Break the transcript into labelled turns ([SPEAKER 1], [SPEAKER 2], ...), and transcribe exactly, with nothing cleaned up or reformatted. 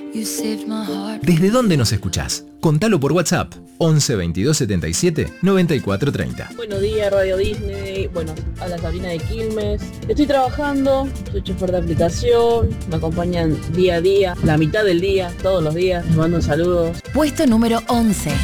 [SPEAKER 1] ¿Desde dónde nos escuchás? Contalo por WhatsApp once veintidós setenta y siete noventa y cuatro treinta.
[SPEAKER 2] Buenos días, Radio Disney. Bueno, a la Sabrina de Quilmes. Estoy trabajando, soy chofer de aplicación, me acompañan día a día, la mitad del día, todos los días. Les mando saludos.
[SPEAKER 3] Puesto número once.